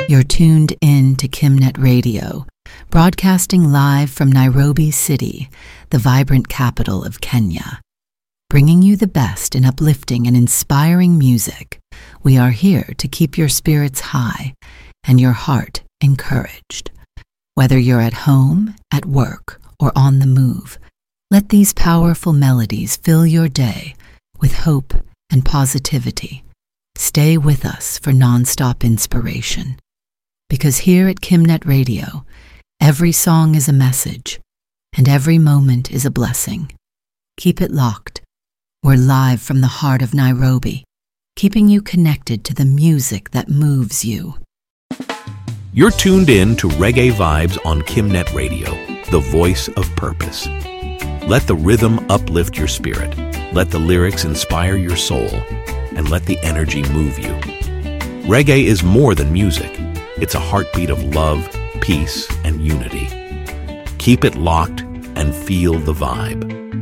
You're tuned in to Kimnet Radio, broadcasting live from Nairobi City, the vibrant capital of Kenya. Bringing you the best in uplifting and inspiring music, we are here to keep your spirits high and your heart encouraged. Whether you're at home, at work, or on the move, let these powerful melodies fill your day with hope and positivity. Stay with us for nonstop inspiration. Because here at Kimnet Radio, every song is a message, and every moment is a blessing. Keep it locked. We're live from the heart of Nairobi, keeping you connected to the music that moves you. You're tuned in to Reggae Vibes on Kimnet Radio, the voice of purpose. Let the rhythm uplift your spirit, let the lyrics inspire your soul, and let the energy move you. Reggae is more than music. It's a heartbeat of love, peace, and unity. Keep it locked and feel the vibe.